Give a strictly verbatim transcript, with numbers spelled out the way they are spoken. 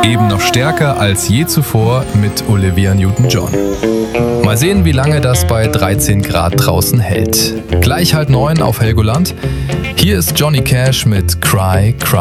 eben noch stärker als je zuvor mit Olivia Newton-John. Mal sehen, wie lange das bei dreizehn Grad draußen hält. Gleich halb neun auf Helgoland. Hier ist Johnny Cash mit Cry, Cry.